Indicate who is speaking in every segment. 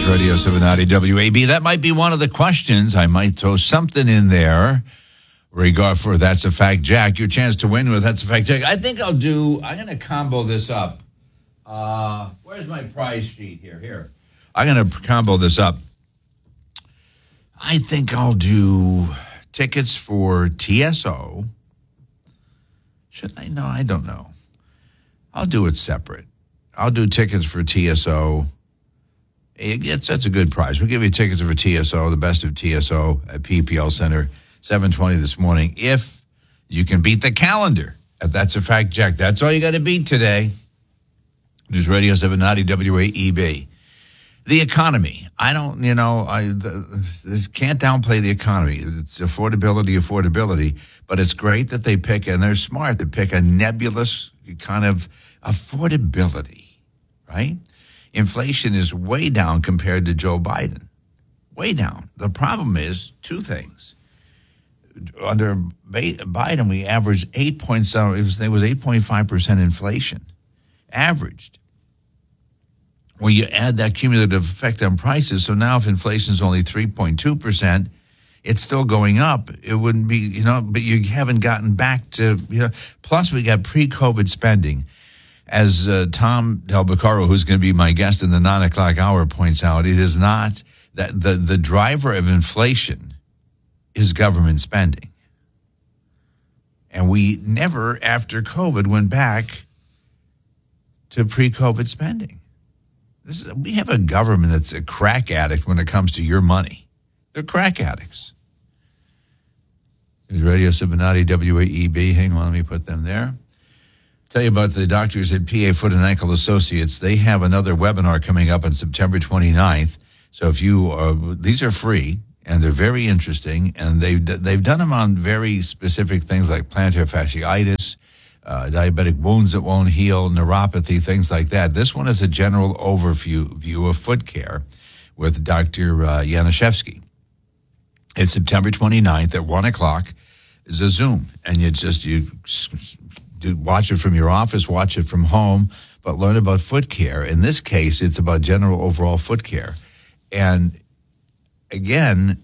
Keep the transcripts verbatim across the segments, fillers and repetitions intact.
Speaker 1: Radio seven ninety W A B. That might be one of the questions. I might throw something in there regard for That's a Fact, Jack. Your chance to win with That's a Fact, Jack. I think I'll do, I'm going to combo this up. Uh, where's my prize sheet here? Here. I'm going to combo this up. I think I'll do tickets for T S O. Should I? No, I don't know. I'll do it separate. I'll do tickets for T S O. It's, that's a good prize. We'll give you tickets for T S O, the best of T S O at P P L Center, seven twenty this morning. If you can beat the calendar, if That's a Fact, Jack. That's all you got to beat today. News Radio seven ninety W A E B. The economy. I don't, you know, I the, can't downplay the economy. It's affordability, affordability. But it's great that they pick, and they're smart, they pick a nebulous kind of affordability, right? Inflation is way down compared to Joe Biden. Way down. The problem is two things. Under Biden, we averaged eight point seven. It was, it was eight point five percent inflation, averaged. Well, you add that cumulative effect on prices. So now, if inflation is only three point two percent, it's still going up. It wouldn't be, you know, but you haven't gotten back to, you know. Plus, we got pre-COVID spending. As uh, Tom Del Beccaro, who's going to be my guest in the nine o'clock hour, points out, it is not that the, the driver of inflation is government spending. And we never, after COVID, went back to pre-COVID spending. This is, we have a government that's a crack addict when it comes to your money. They're crack addicts. There's Radio seven ninety W A E B. Hang on, let me put them there. Tell you about the doctors at P A Foot and Ankle Associates. They have another webinar coming up on September twenty-ninth. So if you, uh, these are free and they're very interesting, and they've they've done them on very specific things like plantar fasciitis, uh, diabetic wounds that won't heal, neuropathy, things like that. This one is a general overview view of foot care with Doctor Uh, Yanuszewski. It's September twenty-ninth at one o'clock. It's a Zoom, and you just you. Do watch it from your office, watch it from home, but learn about foot care. In this case, it's about general overall foot care. And again,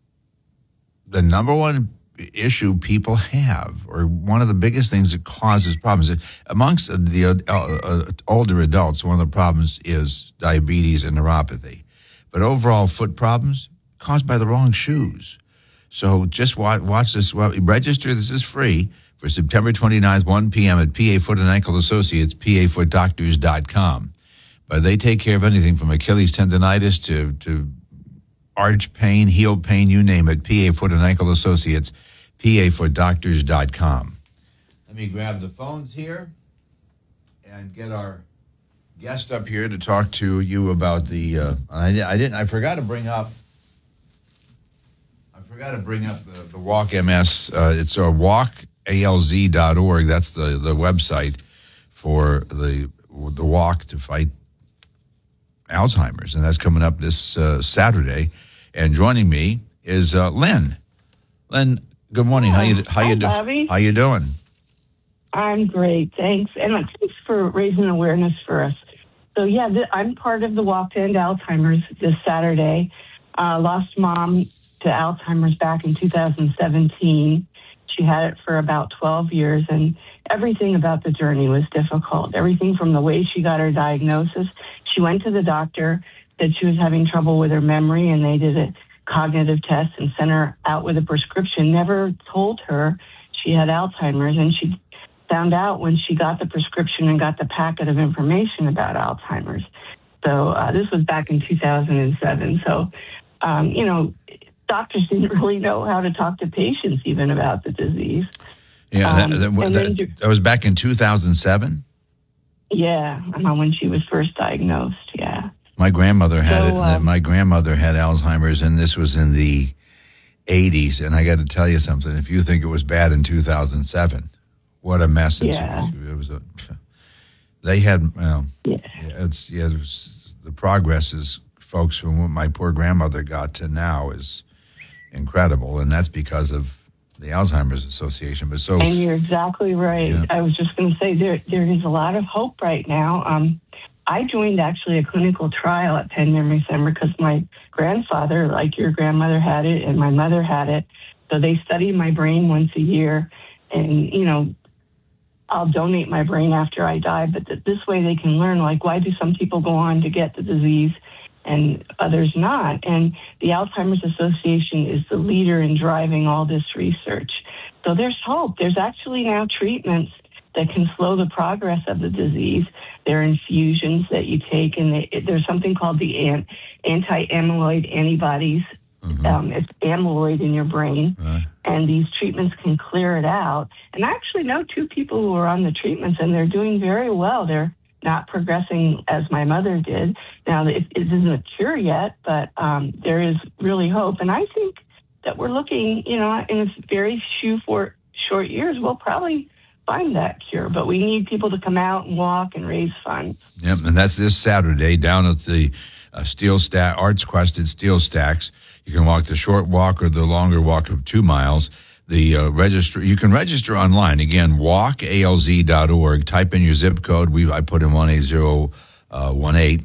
Speaker 1: the number one issue people have, or one of the biggest things that causes problems, amongst the uh, uh, older adults, one of the problems is diabetes and neuropathy. But overall foot problems caused by the wrong shoes. So just watch, watch this. Well, register. This is free. For September twenty-ninth, one p.m. at P A Foot and Ankle Associates, P A foot doctors dot com. But they take care of anything from Achilles tendonitis to, to arch pain, heel pain, you name it, P A Foot and Ankle Associates, P A foot doctors dot com. Let me grab the phones here and get our guest up here to talk to you about the, uh, I, I didn't, I forgot to bring up, I forgot to bring up the, the Walk M S. Uh, it's a walk. A L Z dot org. That's the, the website for the the walk to fight Alzheimer's, and that's coming up this uh, Saturday. And joining me is uh, Lynn. Lynn, good morning. How you how
Speaker 2: Hi,
Speaker 1: you doing? How you doing?
Speaker 2: I'm great, thanks, and thanks for raising awareness for us. So yeah, th- I'm part of the Walk to End Alzheimer's this Saturday. Uh, lost mom to Alzheimer's back in two thousand seventeen. She had it for about twelve years, and everything about the journey was difficult. Everything from the way she got her diagnosis. She went to the doctor, said she was having trouble with her memory, and they did a cognitive test and sent her out with a prescription. Never told her she had Alzheimer's, and she found out when she got the prescription and got the packet of information about Alzheimer's. So uh, this was back in two thousand seven. So, um, you know, doctors didn't really know how to talk to patients even about the disease.
Speaker 1: Yeah,
Speaker 2: um,
Speaker 1: that, that, that, that was back in two thousand seven?
Speaker 2: Yeah, when she was first diagnosed, yeah.
Speaker 1: My grandmother had
Speaker 2: so,
Speaker 1: it.
Speaker 2: Uh,
Speaker 1: my grandmother had Alzheimer's, and this was in the eighties. And I got to tell you something. If you think it was bad in two thousand seven, what a mess.
Speaker 2: Yeah.
Speaker 1: It was a, they had, well,
Speaker 2: yeah.
Speaker 1: it's, yeah, it was, the progress is, folks, from what my poor grandmother got to now is incredible, and that's because of the Alzheimer's Association. But so,
Speaker 2: and you're exactly right.
Speaker 1: Yeah.
Speaker 2: I was just going to say there there is a lot of hope right now. Um, I joined actually a clinical trial at Penn Memory Center because my grandfather, like your grandmother, had it and my mother had it. So they study my brain once a year, and, you know, I'll donate my brain after I die, but th- this way they can learn, like, why do some people go on to get the disease and others not? And the Alzheimer's Association is the leader in driving all this research. So there's hope. There's actually now treatments that can slow the progress of the disease. There are infusions that you take, and they, there's something called the an- anti-amyloid antibodies. Mm-hmm. Um, it's amyloid in your brain, right. And these treatments can clear it out. And I actually know two people who are on the treatments, and they're doing very well. They're not progressing as my mother did. Now, it, it isn't a cure yet, but um, there is really hope. And I think that we're looking, you know, in a very few for short years, we'll probably find that cure. But we need people to come out and walk and raise funds.
Speaker 1: Yep, and that's this Saturday down at the uh, Steel Stack, Arts Quest at Steel Stacks. You can walk the short walk or the longer walk of two miles. The uh, register, you can register online. Again, walk A L Z dot org. Type in your zip code. We I put in one eight zero one eight.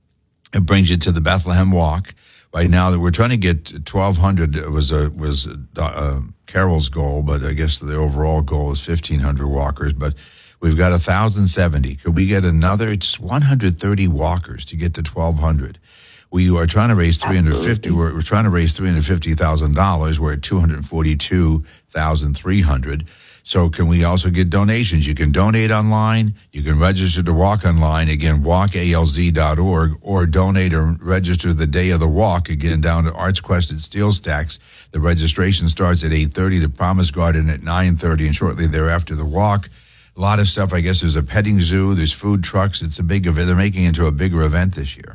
Speaker 1: It brings you to the Bethlehem Walk. Right now, that we're trying to get twelve hundred. It was a was uh, Carol's goal, but I guess the overall goal is fifteen hundred walkers. But we've got one thousand seventy. Could we get another? It's one hundred thirty walkers to get to twelve hundred. We are trying to raise three hundred fifty. We're, we're trying to raise three hundred fifty thousand dollars. We're at two hundred forty-two thousand three hundred. So can we also get donations? You can donate online. You can register to walk online. Again, walk A L Z dot org, or donate or register the day of the walk. Again, down at Arts Quest at Steel Stacks. The registration starts at eight thirty. The Promise Garden at nine thirty, and shortly thereafter the walk. A lot of stuff. I guess there's a petting zoo. There's food trucks. It's a big event. They're making it into a bigger event this year.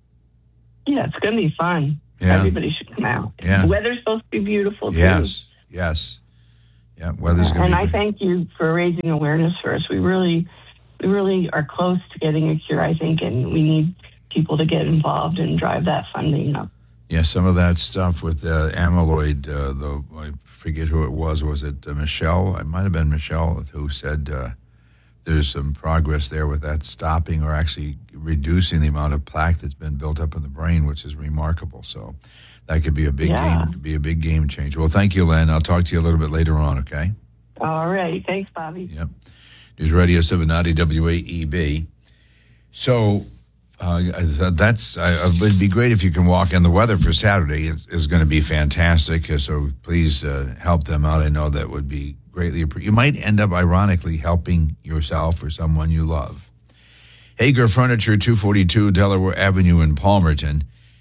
Speaker 2: Yeah, it's going to be fun.
Speaker 1: Yeah.
Speaker 2: Everybody should come out.
Speaker 1: Yeah.
Speaker 2: The weather's supposed to be beautiful, too.
Speaker 1: Yes, yes. Yeah, weather's going to be
Speaker 2: And I
Speaker 1: good.
Speaker 2: thank you for raising awareness for us. We really, we really are close to getting a cure, I think, and we need people to get involved and drive that funding up.
Speaker 1: Yeah, some of that stuff with uh, amyloid, uh, the, I forget who it was. Was it uh, Michelle? It might have been Michelle who said uh, there's some progress there with that stopping or actually reducing the amount of plaque that's been built up in the brain, which is remarkable. So that could be a big
Speaker 2: yeah.
Speaker 1: game, could be a big game changer. Well, thank you, Len. I'll talk to you a little bit later on, okay?
Speaker 2: All right. Thanks, Bobby.
Speaker 1: Yep. News Radio seven ninety W A E B. So uh, that's, uh, it would be great if you can walk, and the weather for Saturday is, is going to be fantastic. So please uh, help them out. I know that would be greatly appreciated. You might end up, ironically, helping yourself or someone you love. Hager Furniture, two forty-two Delaware Avenue in Palmerton.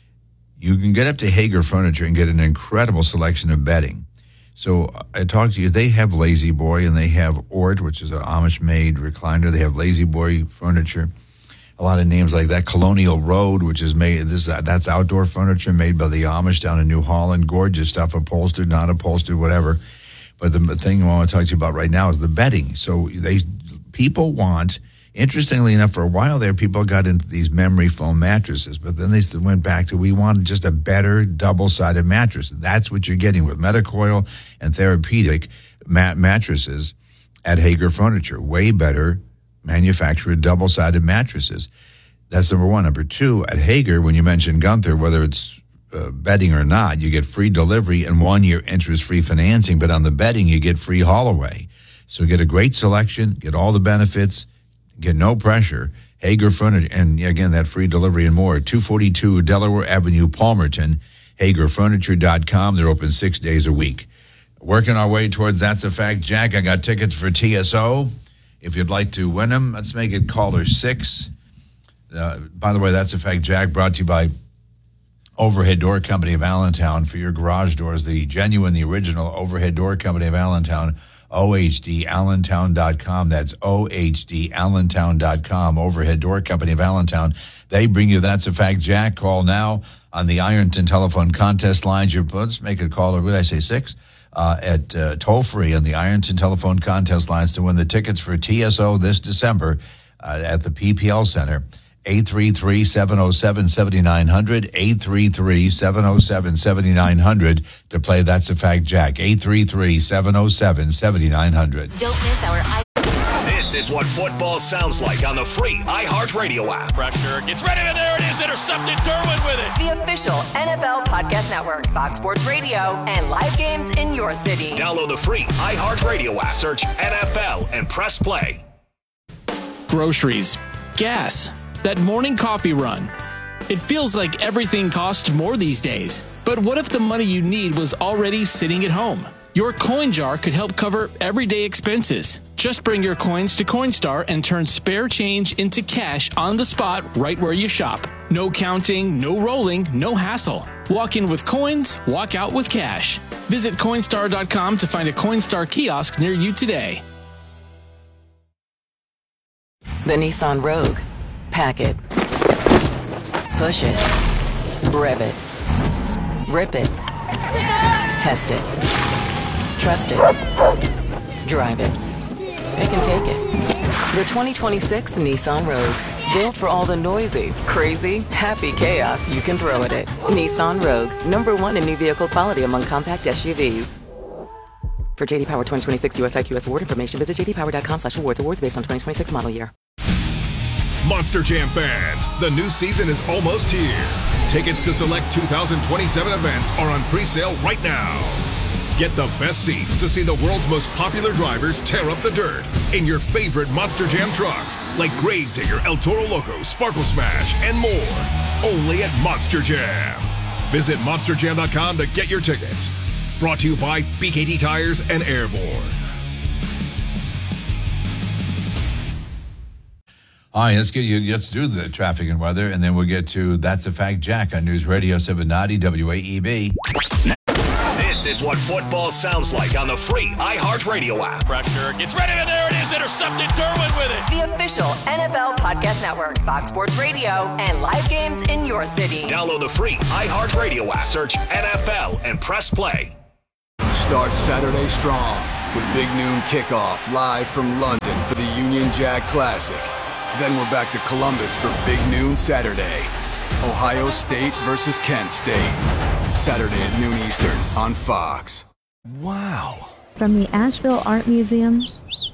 Speaker 1: You can get up to Hager Furniture and get an incredible selection of bedding. So I talked to you. They have Lazy Boy, and they have Ort, which is an Amish-made recliner. They have Lazy Boy furniture. A lot of names like that. Colonial Road, which is made, this that's outdoor furniture made by the Amish down in New Holland. Gorgeous stuff, upholstered, not upholstered, whatever. But the thing I want to talk to you about right now is the bedding. So they people want, interestingly enough, for a while there, people got into these memory foam mattresses, but then they went back to, we wanted just a better double-sided mattress. That's what you're getting with Metacoil and Therapeutic mat- mattresses at Hager Furniture. Way better manufactured double-sided mattresses. That's number one. Number two, at Hager, when you mention Gunther, whether it's uh, bedding or not, you get free delivery and one-year interest-free financing, but on the bedding, you get free haul-away. So get a great selection, get all the benefits, get no pressure. Hager Furniture, and again, that free delivery and more. two forty-two Delaware Avenue, Palmerton, hager furniture dot com. They're open six days a week. Working our way towards That's a Fact, Jack. I got tickets for T S O. If you'd like to win them, let's make it caller six. Uh, by the way, That's a Fact, Jack, brought to you by Overhead Door Company of Allentown for your garage doors. The genuine, the original Overhead Door Company of Allentown. O H D allentown dot com. That's O H D allentown dot com. Overhead Door Company of Allentown. They bring you That's a Fact, Jack. Call now on the Ironton telephone contest lines. You're, let's make it a call, or what did I say, six? Uh, at uh, toll-free on the Ironton telephone contest lines to win the tickets for T S O this December uh, at the P P L Center. eight three three, seven oh seven, seven nine zero zero, eight three three, seven oh seven, seven nine zero zero to play That's a Fact, Jack. eight three three, seven oh seven, seven nine zero zero.
Speaker 3: Don't miss our...
Speaker 4: This
Speaker 3: This is what football sounds like on the free iHeartRadio app.
Speaker 4: Pressure gets ready, and there it is. Intercepted. Derwin with it.
Speaker 5: The official N F L Podcast Network, Fox Sports Radio, and live games in your city.
Speaker 3: Download the free iHeartRadio app. Search N F L and press play.
Speaker 6: Groceries, gas, that morning coffee run. It feels like everything costs more these days. But what if the money you need was already sitting at home? Your coin jar could help cover everyday expenses. Just bring your coins to Coinstar and turn spare change into cash on the spot right where you shop. No counting, no rolling, no hassle. Walk in with coins, walk out with cash. Visit Coinstar dot com to find a Coinstar kiosk near you today.
Speaker 7: The Nissan Rogue. Pack it. Push it. Rev it. Rip it. Test it. Trust it. Drive it. It can take it. The twenty twenty-six Nissan Rogue. Built for all the noisy, crazy, happy chaos you can throw at it. Nissan Rogue. Number one in new vehicle quality among compact S U Vs. For J D Power twenty twenty-six U S I Q S award information, visit j d power dot com slash awards. Awards based on twenty twenty-six model year.
Speaker 8: Monster Jam fans, the new season is almost here. Tickets to select two thousand twenty-seven events are on pre-sale right now. Get the best seats to see the world's most popular drivers tear up the dirt in your favorite Monster Jam trucks like Gravedigger, El Toro Loco, Sparkle Smash, and more. Only at Monster Jam. Visit monster jam dot com to get your tickets. Brought to you by B K T Tires and Airborne.
Speaker 1: All right, let's get you. Let's do the traffic and weather, and then we'll get to That's a Fact Jack on News Radio seven ninety W A E B.
Speaker 3: This is what football sounds like on the free iHeartRadio app.
Speaker 4: Pressure gets ready, and there it is. Intercepted. Derwin with it.
Speaker 5: The official N F L Podcast Network, Fox Sports Radio, and live games in your city.
Speaker 3: Download the free iHeartRadio app. Search N F L and press play.
Speaker 9: Start Saturday strong with Big Noon Kickoff live from London for the Union Jack Classic. Then we're back to Columbus for Big Noon Saturday. Ohio State versus Kent State. Saturday at noon Eastern on Fox.
Speaker 10: Wow. From the Asheville Art Museum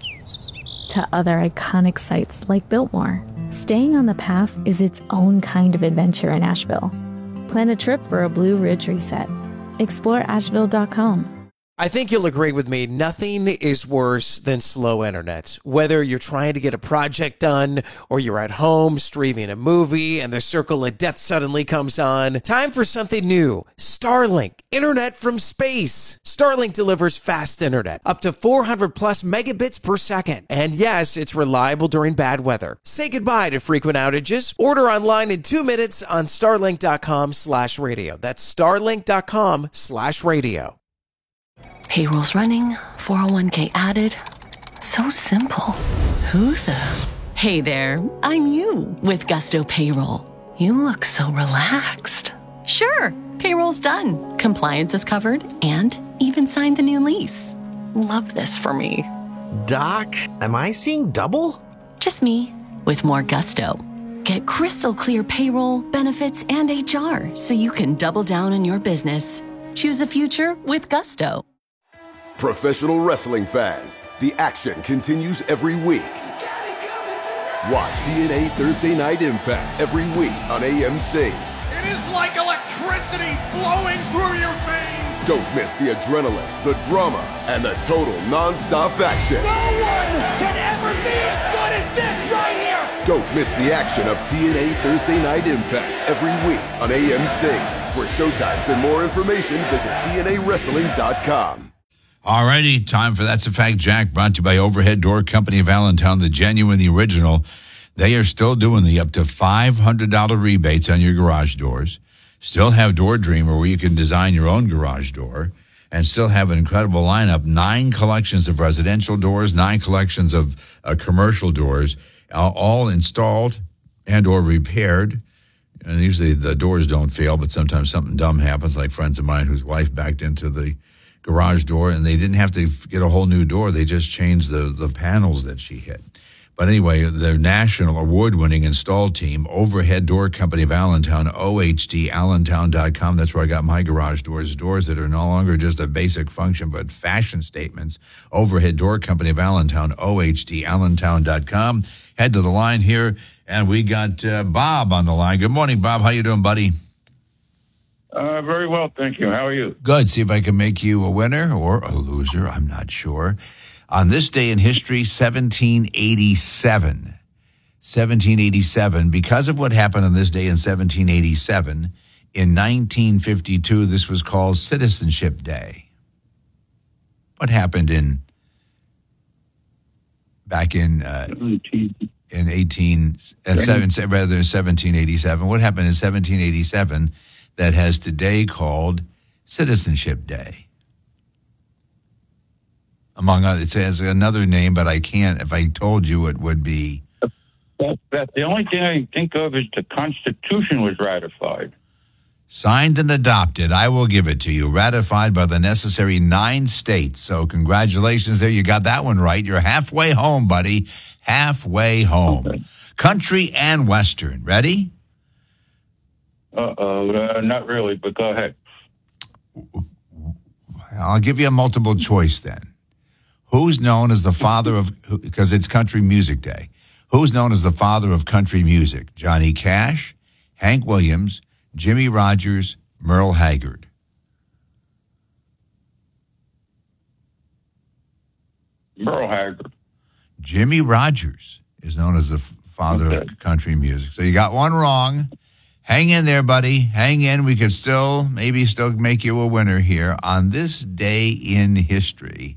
Speaker 10: to other iconic sites like Biltmore, staying on the path is its own kind of adventure in Asheville. Plan a trip for a Blue Ridge reset. explore asheville dot com.
Speaker 11: I think you'll agree with me, nothing is worse than slow internet. Whether you're trying to get a project done or you're at home streaming a movie and the circle of death suddenly comes on, time for something new. Starlink, internet from space. Starlink delivers fast internet, up to four hundred plus megabits per second. And yes, it's reliable during bad weather. Say goodbye to frequent outages. Order online in two minutes on starlink dot com slash radio. That's starlink dot com slash radio.
Speaker 12: Payroll's running, four oh one k added. So simple. Who the? Hey there, I'm you with Gusto Payroll. You look so relaxed. Sure, payroll's done. Compliance is covered and even signed the new lease. Love this for me.
Speaker 13: Doc, am I seeing double?
Speaker 12: Just me with more gusto. Get crystal clear payroll, benefits, and H R so you can double down on your business. Choose a future with Gusto.
Speaker 14: Professional wrestling fans, the action continues every week. Watch T N A Thursday Night Impact every week on A M C.
Speaker 15: It is like electricity flowing through your veins.
Speaker 14: Don't miss the adrenaline, the drama, and the total non-stop action.
Speaker 15: No one can ever be as good as this right here.
Speaker 14: Don't miss the action of T N A Thursday Night Impact every week on A M C. For showtimes and more information, visit T N A wrestling dot com.
Speaker 1: All righty, time for That's a Fact Jack, brought to you by Overhead Door Company of Allentown, the genuine, the original. They are still doing the up to five hundred dollars rebates on your garage doors. Still have Door Dreamer, where you can design your own garage door, and still have an incredible lineup. Nine collections of residential doors, nine collections of uh, commercial doors, uh, all installed and or repaired. And usually the doors don't fail, but sometimes something dumb happens, like friends of mine whose wife backed into the garage door, and they didn't have to get a whole new door. They just changed the, the panels that she hit. But anyway, the national award-winning install team, Overhead Door Company of Allentown, O H D allentown dot com. That's where I got my garage doors, doors that are no longer just a basic function, but fashion statements. Overhead Door Company of Allentown, O H D allentown dot com. Head to the line here, and we got uh, Bob on the line. Good morning, Bob. How you doing, buddy?
Speaker 16: Uh, very well, thank you. How are you?
Speaker 1: Good. See if I can make you a winner or a loser. I'm not sure. On this day in history, seventeen eighty-seven. seventeen eighty-seven, because of what happened on this day in seventeen eighty-seven, in nineteen fifty-two, this was called Citizenship Day. What happened in back in uh, in eighteen uh, seven, rather than seventeen eighty-seven? What happened in seventeen eighty-seven that has today called Citizenship Day? Among others, it has another name, but I can't. If I told you, it would be.
Speaker 16: That, that, the only thing I can think of is the Constitution was ratified.
Speaker 1: Signed and adopted. I will give it to you. Ratified by the necessary nine states. So congratulations there. You got that one right. You're halfway home, buddy. Halfway home. Okay. Country and Western. Ready?
Speaker 16: Uh-oh. Uh, not really, but go ahead.
Speaker 1: I'll give you a multiple choice then. Who's known as the father of, because it's Country Music Day, who's known as the father of country music? Johnny Cash, Hank Williams, Jimmy Rogers, Merle Haggard.
Speaker 16: Merle Haggard.
Speaker 1: Jimmy Rogers is known as the father okay. of country music. So you got one wrong. Hang in there, buddy. Hang in. We could still, maybe still make you a winner here on this day in history.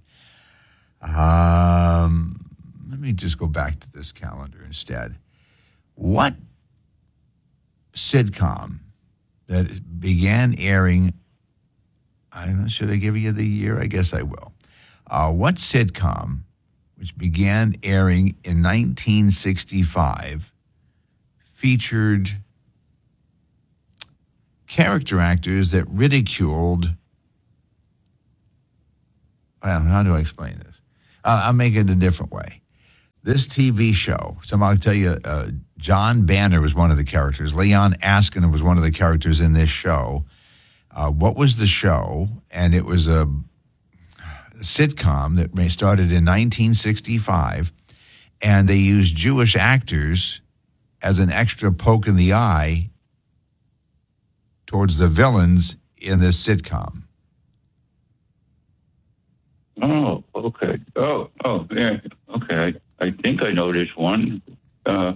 Speaker 1: Um, let me just go back to this calendar instead. What sitcom that began airing, I don't know, should I give you the year? I guess I will. Uh, what sitcom, which began airing in nineteen sixty-five, featured character actors that ridiculed, well, how do I explain this? Uh, I'll make it a different way. This T V show, so I'll tell you, uh, John Banner was one of the characters. Leon Askin was one of the characters in this show. Uh, what was the show? And it was a, a sitcom that started in nineteen sixty-five, and they used Jewish actors as an extra poke in the eye towards the villains in this sitcom.
Speaker 16: Oh, okay. Oh, oh, yeah. Okay. I, I think I know this one. Uh,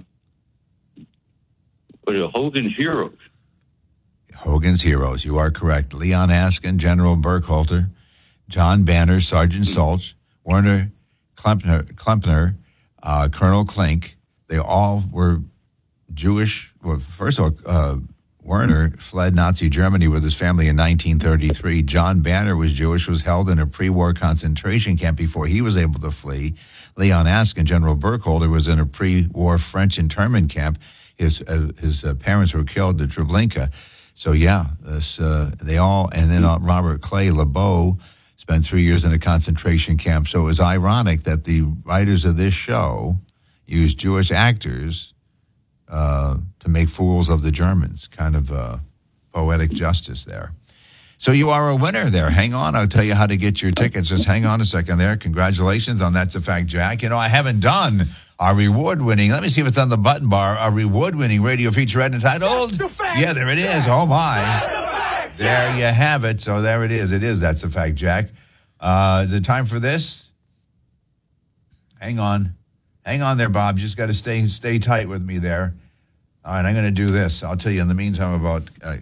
Speaker 16: what are Hogan's Heroes?
Speaker 1: Hogan's Heroes. You are correct. Leon Askin, General Burkhalter, John Banner, Sergeant Salch, Werner Klempner, Klempner uh, Colonel Klink. They all were Jewish. Well, first of all, uh, Werner fled Nazi Germany with his family in nineteen thirty-three. John Banner was Jewish, was held in a pre-war concentration camp before he was able to flee. Leon Askin, General Burkhalter, was in a pre-war French internment camp. His uh, his uh, parents were killed at Treblinka. So, yeah, this, uh, they all, and then uh, Robert Clay LeBeau spent three years in a concentration camp. So it was ironic that the writers of this show used Jewish actors Uh, to make fools of the Germans. Kind of uh, poetic justice there. So you are a winner there. Hang on. I'll tell you how to get your tickets. Just hang on a second there. Congratulations on That's a Fact, Jack. You know, I haven't done our reward-winning, let me see if it's on the button bar, a reward-winning radio featurette entitled, yeah, there it is. Oh, my. There you have it. So there it is. It is That's a Fact, Jack. Uh, is it time for this? Hang on. Hang on there, Bob. You just got to stay stay tight with me there. All right, I'm going to do this. I'll tell you in the meantime about... Uh,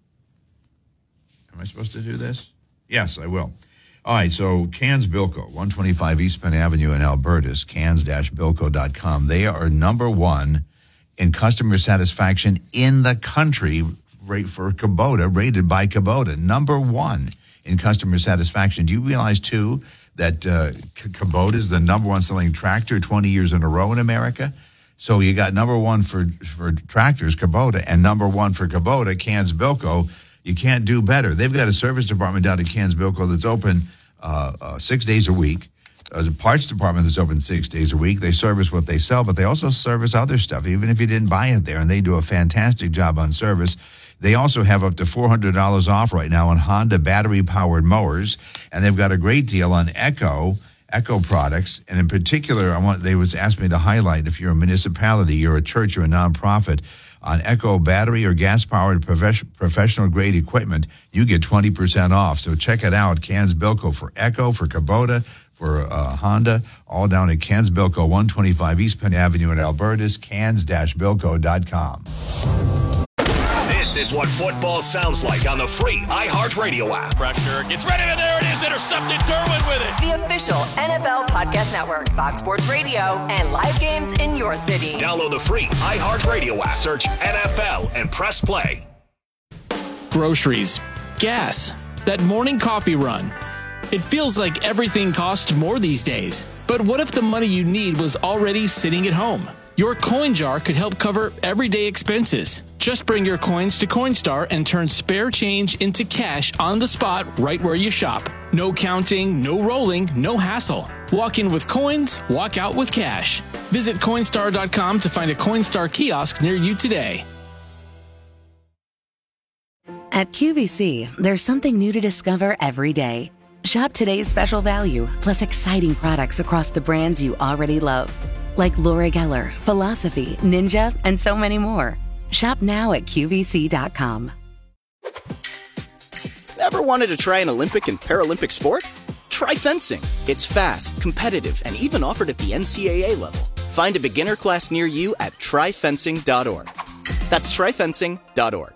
Speaker 1: am I supposed to do this? Yes, I will. All right, so Cans Bilko, one twenty-five East Penn Avenue in Albertus, cans dash bilko dot com. They are number one in customer satisfaction in the country rate for Kubota, rated by Kubota. Number one in customer satisfaction. Do you realize, too, that uh, Kubota is the number one selling tractor twenty years in a row in America? So you got number one for, for tractors, Kubota, and number one for Kubota, Cans Bilko. You can't do better. They've got a service department down at Cans Bilko that's open uh, uh, six days a week. a parts department that's open six days a week. They service what they sell, but they also service other stuff, even if you didn't buy it there. And they do a fantastic job on service. They also have up to four hundred dollars off right now on Honda battery-powered mowers. And they've got a great deal on Echo, Echo products. And in particular, I want they was asked me to highlight, if you're a municipality, you're a church, you're a nonprofit, on Echo battery or gas-powered prof- professional-grade equipment, you get twenty percent off. So check it out, Cans Bilko for Echo, for Kubota, for uh, Honda, all down at Cans Bilko, one twenty-five East Penn Avenue in Albertus, cans dash bilko dot com.
Speaker 3: This is what football sounds like on the free iHeartRadio app.
Speaker 4: Pressure gets ready, and there it is, intercepted. Derwin with it.
Speaker 5: The official N F L Podcast Network, Fox Sports Radio, and live games in your city.
Speaker 3: Download the free iHeartRadio app. Search N F L and press play.
Speaker 6: Groceries, gas, that morning coffee run. It feels like everything costs more these days. But what if the money you need was already sitting at home? Your coin jar could help cover everyday expenses. Just bring your coins to Coinstar and turn spare change into cash on the spot right where you shop. No counting, no rolling, no hassle. Walk in with coins, walk out with cash. Visit Coinstar dot com to find a Coinstar kiosk near you today.
Speaker 17: At Q V C, there's something new to discover every day. Shop today's special value, plus exciting products across the brands you already love. Like Laura Geller, Philosophy, Ninja, and so many more. Shop now at Q V C dot com.
Speaker 18: Ever wanted to try an Olympic and Paralympic sport? Try fencing. It's fast, competitive, and even offered at the N C double A level. Find a beginner class near you at try fencing dot org. That's try fencing dot org.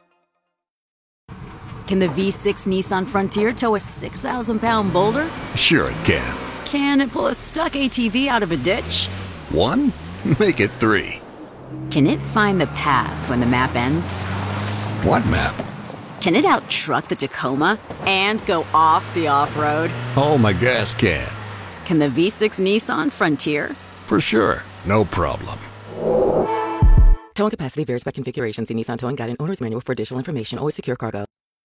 Speaker 19: Can the V six Nissan Frontier tow a six thousand pound boulder?
Speaker 20: Sure it can.
Speaker 19: Can it pull a stuck A T V out of a ditch?
Speaker 20: One? Make it three.
Speaker 19: Can it find the path when the map ends?
Speaker 20: What map?
Speaker 19: Can it out-truck the Tacoma and go off the off-road?
Speaker 20: Oh, my gas can.
Speaker 19: Can the V six Nissan Frontier?
Speaker 20: For sure. No problem.
Speaker 21: Towing capacity varies by configuration. See Nissan Towing Guide and Owner's Manual for additional information. Always secure cargo.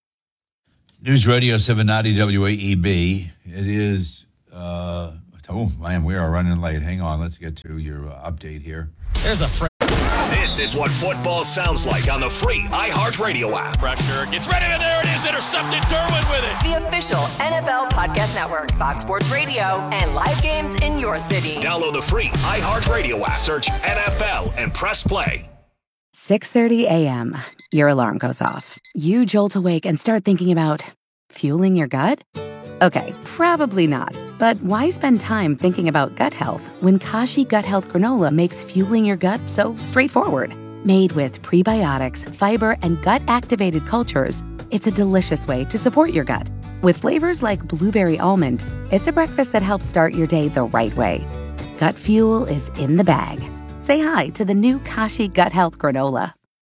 Speaker 1: News Radio seven ninety W A E B. It is, uh, oh, man, we are running late. Hang on. Let's get to your uh, update here.
Speaker 4: There's a fr-
Speaker 3: This is what football sounds like on the free iHeartRadio app.
Speaker 4: Pressure gets ready, and there it is, intercepted. Derwin with it.
Speaker 5: The official N F L Podcast Network, Fox Sports Radio, and live games in your city.
Speaker 3: Download the free iHeartRadio app. Search N F L and press play.
Speaker 17: six thirty a.m. Your alarm goes off. You jolt awake and start thinking about fueling your gut? Okay, probably not. But why spend time thinking about gut health when Kashi Gut Health Granola makes fueling your gut so straightforward? Made with prebiotics, fiber, and gut-activated cultures, it's a delicious way to support your gut. With flavors like blueberry almond, it's a breakfast that helps start your day the right way. Gut fuel is in the bag. Say hi to the new Kashi Gut Health Granola.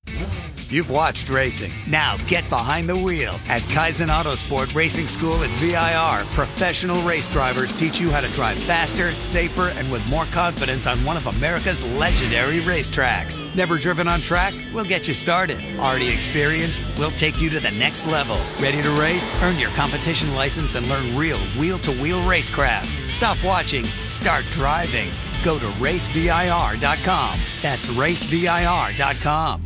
Speaker 22: You've watched racing. Now get behind the wheel. At Kaizen Autosport Racing School at V I R, professional race drivers teach you how to drive faster, safer, and with more confidence on one of America's legendary racetracks. Never driven on track? We'll get you started. Already experienced? We'll take you to the next level. Ready to race? Earn your competition license and learn real wheel-to-wheel racecraft. Stop watching. Start driving. Go to race V I R dot com. That's race V I R dot com.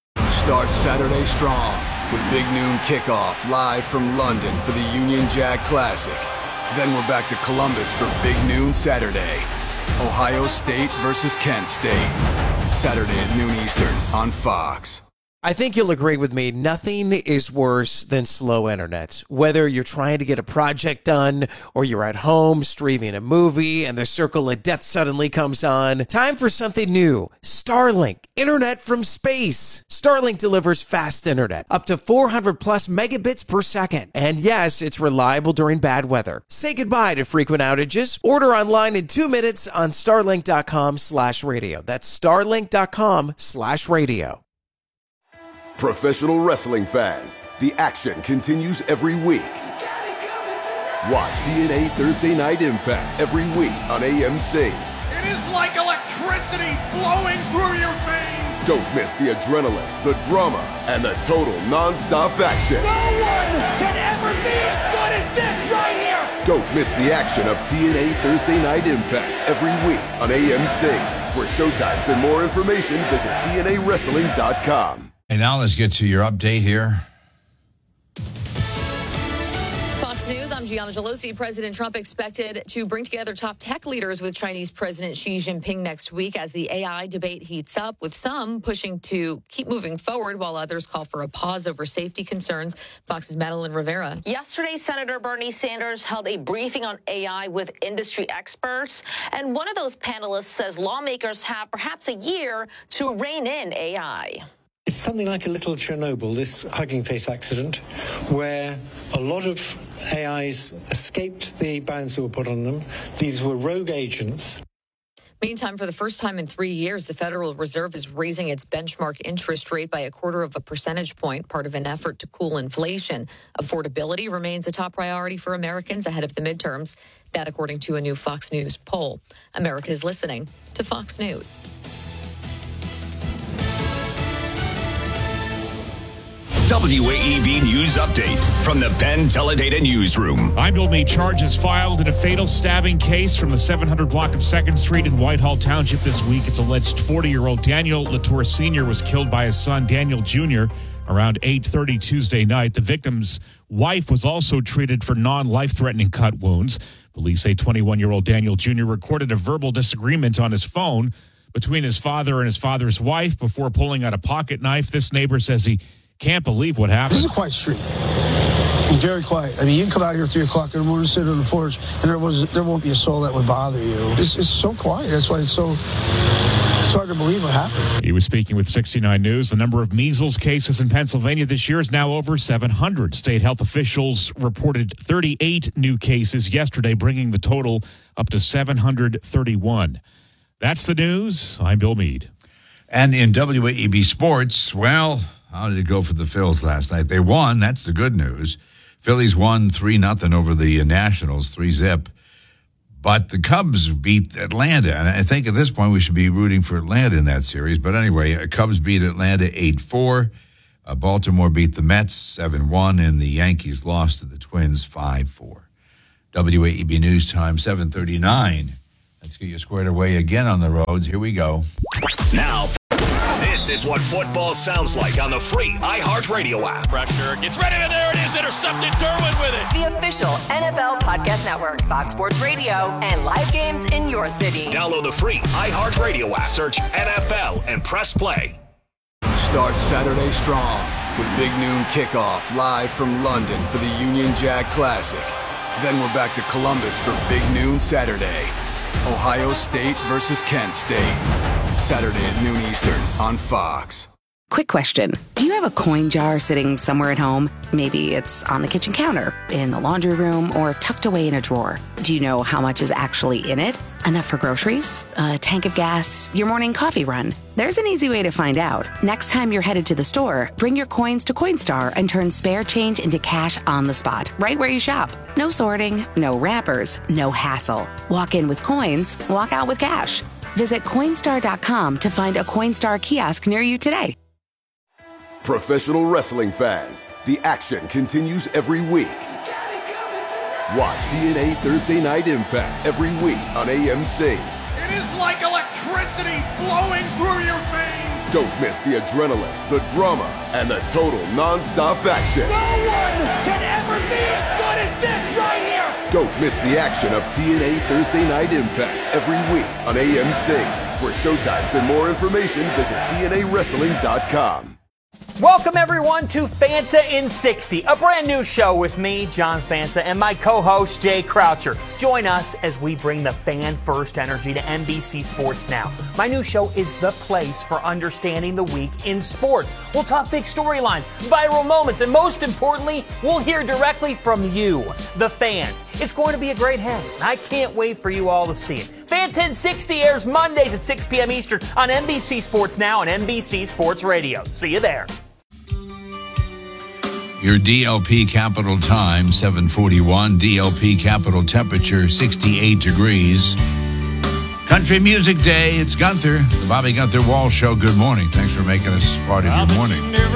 Speaker 9: Start Saturday strong with Big Noon Kickoff live from London for the Union Jack Classic. Then we're back to Columbus for Big Noon Saturday. Ohio State versus Kent State. Saturday at noon Eastern on Fox.
Speaker 11: I think you'll agree with me, nothing is worse than slow internet. Whether you're trying to get a project done or you're at home streaming a movie and the circle of death suddenly comes on, time for something new. Starlink, internet from space. Starlink delivers fast internet, up to four hundred plus megabits per second. And yes, it's reliable during bad weather. Say goodbye to frequent outages. Order online in two minutes on starlink dot com slash radio. That's starlink dot com slash radio.
Speaker 14: Professional wrestling fans, the action continues every week. Watch C N A Thursday Night Impact every week on A M C.
Speaker 15: It is like electricity flowing through your veins.
Speaker 14: Don't miss the adrenaline, the drama, and the total non-stop action.
Speaker 15: No one can ever be as good as this right here.
Speaker 14: Don't miss the action of T N A Thursday Night Impact every week on A M C. For showtimes and more information, visit T N A wrestling dot com.
Speaker 1: And now let's get to your update here.
Speaker 2: Fox News, I'm Gianna Gelosi. President Trump expected to bring together top tech leaders with Chinese President Xi Jinping next week as the A I debate heats up, with some pushing to keep moving forward while others call for a pause over safety concerns. Fox's Madeline Rivera.
Speaker 7: Yesterday, Senator Bernie Sanders held a briefing on A I with industry experts, and one of those panelists says lawmakers have perhaps a year to rein in A I.
Speaker 23: It's something like a little Chernobyl, this Hugging Face accident, where a lot of A Is escaped the bans that were put on them. These were rogue agents.
Speaker 2: Meantime, for the first time in three years, the Federal Reserve is raising its benchmark interest rate by a quarter of a percentage point, part of an effort to cool inflation. Affordability remains a top priority for Americans ahead of the midterms. That, according to a new Fox News poll. America is listening to Fox News.
Speaker 3: W A E B News Update from the Penn Teledata Newsroom.
Speaker 24: I'm Bill May. Charges filed in a fatal stabbing case from the seven hundred block of second Street in Whitehall Township this week. It's alleged forty-year-old Daniel Latour Senior was killed by his son, Daniel Junior, around eight thirty Tuesday night. The victim's wife was also treated for non-life-threatening cut wounds. Police say twenty-one-year-old Daniel Junior recorded a verbal disagreement on his phone between his father and his father's wife before pulling out a pocket knife. This neighbor says he can't believe what happened.
Speaker 25: This is a quiet street. Very quiet. I mean, you can come out here at three o'clock in the morning, sit on the porch, and there was there won't be a soul that would bother you. It's, it's so quiet. That's why it's so it's hard to believe what happened.
Speaker 24: He was speaking with sixty-nine News. The number of measles cases in Pennsylvania this year is now over seven hundred. State health officials reported thirty-eight new cases yesterday, bringing the total up to seven hundred thirty-one. That's the news. I'm Bill Meade.
Speaker 1: And in W A E B Sports, well, how did it go for the Phils last night? They won. That's the good news. Phillies won three nothing over the Nationals, three zip. But the Cubs beat Atlanta. And I think at this point we should be rooting for Atlanta in that series. But anyway, Cubs beat Atlanta eight four. Uh, Baltimore beat the Mets seven one. And the Yankees lost to the Twins five four. W A E B News Time, seven thirty-nine. Let's get you squared away again on the roads. Here we go.
Speaker 3: Now, this is what football sounds like on the free iHeartRadio app.
Speaker 4: Pressure gets ready, and there it is, intercepted. Derwin with it.
Speaker 5: The official N F L Podcast Network, Fox Sports Radio, and live games in your city.
Speaker 3: Download the free iHeartRadio app. Search N F L and press play.
Speaker 9: Start Saturday strong with Big Noon Kickoff live from London for the Union Jack Classic. Then we're back to Columbus for Big Noon Saturday. Ohio State versus Kent State. Saturday at noon Eastern on Fox.
Speaker 17: Quick question. Do you have a coin jar sitting somewhere at home? Maybe it's on the kitchen counter, in the laundry room, or tucked away in a drawer. Do you know how much is actually in it? Enough for groceries? A tank of gas? Your morning coffee run? There's an easy way to find out. Next time you're headed to the store, bring your coins to Coinstar and turn spare change into cash on the spot, right where you shop. No sorting, no wrappers, no hassle. Walk in with coins, walk out with cash. Visit Coinstar dot com to find a Coinstar kiosk near you today.
Speaker 14: Professional wrestling fans, the action continues every week. Watch T N A Thursday Night Impact every week on A M C.
Speaker 15: It is like electricity flowing through your veins.
Speaker 14: Don't miss the adrenaline, the drama, and the total non-stop action.
Speaker 15: No one can ever be as good as this right here.
Speaker 14: Don't miss the action of T N A Thursday Night Impact every week on A M C. For showtimes and more information, visit T N A wrestling dot com.
Speaker 26: Welcome, everyone, to Fanta in sixty, a brand new show with me, John Fanta, and my co-host, Jay Croucher. Join us as we bring the fan-first energy to N B C Sports Now. My new show is the place for understanding the week in sports. We'll talk big storylines, viral moments, and most importantly, we'll hear directly from you, the fans. It's going to be a great hang, and I can't wait for you all to see it. Fanta in sixty airs Mondays at six p.m. Eastern on N B C Sports Now and N B C Sports Radio. See you there.
Speaker 1: Your D L P capital time, seven forty-one. D L P capital temperature, sixty-eight degrees. Country Music Day. It's Gunther, the Bobby Gunther Wall Show. Good morning. Thanks for making us part of your morning.